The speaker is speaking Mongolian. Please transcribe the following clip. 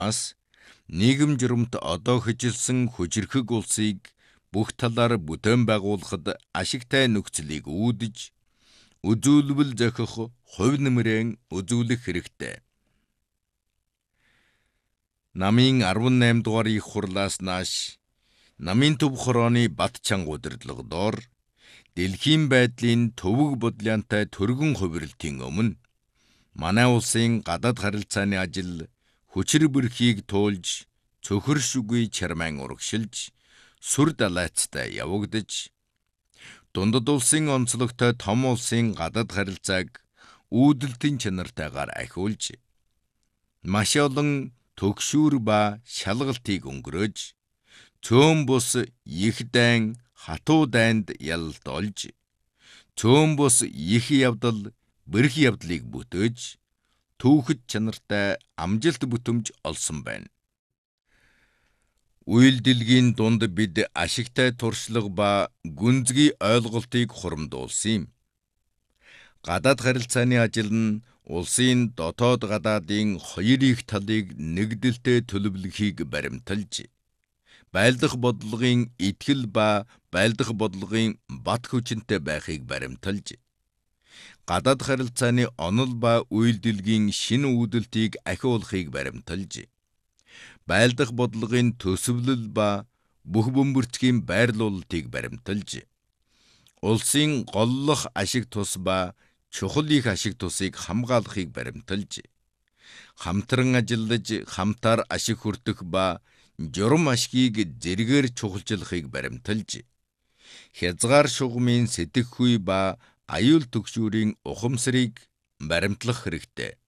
Ас нийгэм журамт одоо хөжилсөн хүчирхэг улсыг бүх талаар бүтээн байгуулахад ашигтай нөхцөлийг үүдэж, үзүүлбэл зохих хувь нэмрээ үзүүлэх хэрэгтэй. Намын 18 дугаар их хурлаас нааш намын төв хорооны бат чанга удирдлагадор дэлхийн байдлын төвөг бодлоонтой төргөн хувиралтын өмнө манай улсын гадаад харилцааны ажил хүчир бүрхийг туулж цөхөршгүй чармайн урагшилж сүр далайцтай явагдаж дундад улсын онцлогтой том улсын гадаад харилцааг үүдэлтийн чанартайгаар ахиулж маш олон төгшүүр ба шалгалтыг өнгөрөөж цөөн бус их дайн хатуу дайнд ялалт олж цөөн бус их явдал бэрх явдлыг бүтээж түүхэд чанартай амжилт бүтэмж олсон байна. Үйлдэлгийн дунд бид ашигтай туршлага ба гүнзгий ойлголтыг хурамдуулсан юм. Гадаад харилцааны ажил нь улсын дотоод гадаадын хоёр их талыг нэгдэлтэй төлөвлөхийг баримталж, байлдах бодлогын итгэл ба байлдах бодлогын бат хүчинтэй байхыг баримталж, гадаад харилцааны онол ба үйлдэлгийн шинэ үүдэлтийг ахиулахыг баримталж, байлдах бодлогын төсөвлөл ба бүх бөмбөрцгийн байрлуулалтыг баримталж, улсын голлох ашиг тус ба чухал их ашиг тусыг хамгаалахыг баримталж, хамтран ажиллаж хамтаар ашиг хүртэх ба журам ашгийг зэргээр чухалчлахыг баримталж, хязгаар шугамын сэтгэхүй ба аюул түгшүүрийн ухамсарыг баримтлах хэрэгтэй.